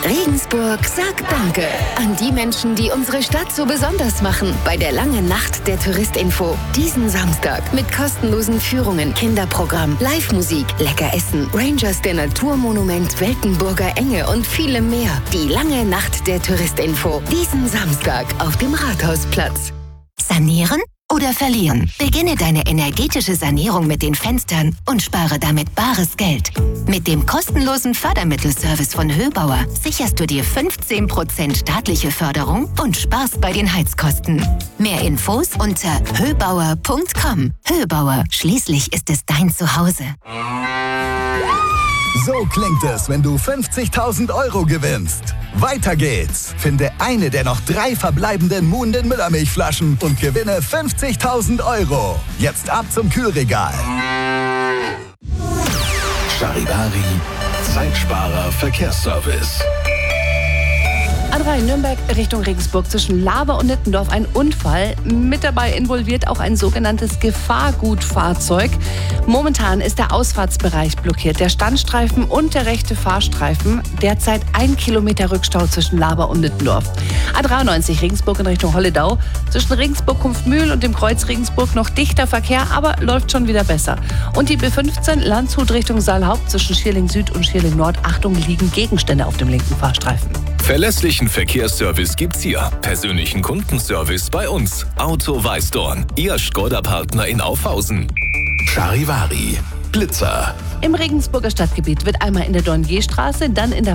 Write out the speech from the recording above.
Regensburg sagt Danke an die Menschen, die unsere Stadt so besonders machen. Bei der langen Nacht der Touristinfo. Diesen Samstag mit kostenlosen Führungen, Kinderprogramm, Live-Musik, lecker Essen, Rangers der Naturmonument, Weltenburger Enge und vielem mehr. Die lange Nacht der Touristinfo. Diesen Samstag auf dem Rathausplatz. Sanieren oder verlieren? Beginne deine energetische Sanierung mit den Fenstern und spare damit bares Geld. Mit dem kostenlosen Fördermittelservice von Höbauer sicherst du dir 15% staatliche Förderung und sparst bei den Heizkosten. Mehr Infos unter höbauer.com. Höbauer, schließlich ist es dein Zuhause. So klingt es, wenn du 50.000 Euro gewinnst. Weiter geht's. Finde eine der noch 3 verbleibenden Muhnden Müllermilchflaschen und gewinne 50.000 Euro. Jetzt ab zum Kühlregal. Charivari, Zeitsparer Verkehrsservice. A3 Nürnberg Richtung Regensburg zwischen Laber und Nittendorf ein Unfall. Mit dabei involviert auch ein sogenanntes Gefahrgutfahrzeug. Momentan ist der Ausfahrtsbereich blockiert. Der Standstreifen und der rechte Fahrstreifen. Derzeit 1 Kilometer Rückstau zwischen Laber und Nittendorf. A93 Regensburg in Richtung Holledau. Zwischen Regensburg-Kumpfmühl und dem Kreuz Regensburg noch dichter Verkehr, aber läuft schon wieder besser. Und die B15 Landshut Richtung Saalhaupt zwischen Schierling Süd und Schierling Nord. Achtung, liegen Gegenstände auf dem linken Fahrstreifen. Verlässlichen Verkehrsservice gibt's hier. Persönlichen Kundenservice bei uns. Auto Weißdorn, Ihr Škoda-Partner in Aufhausen. Charivari, Blitzer. Im Regensburger Stadtgebiet wird einmal in der Dornierstraße, dann in der